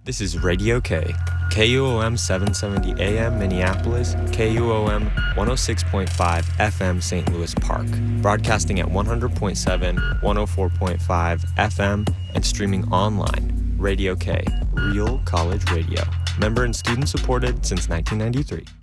This is Radio K, KUOM 770 AM Minneapolis, KUOM 106.5 FM St. Louis Park, broadcasting at 100.7, 104.5 FM, and streaming online. Radio K, real college radio. Member and student supported since 1993.